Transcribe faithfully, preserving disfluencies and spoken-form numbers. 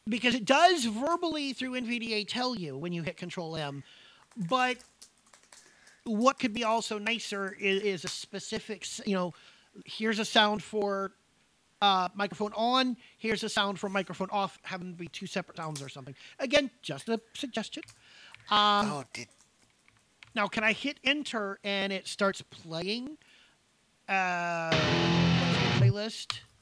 because it does verbally through N V D A tell you when you hit Control M, but what could be also nicer is, is a specific, you know, here's a sound for uh, microphone on, here's a sound for microphone off, having to be two separate sounds or something. Again, just a suggestion. Um, Oh, did now, can I hit enter and it starts playing? Uh, what's the playlist?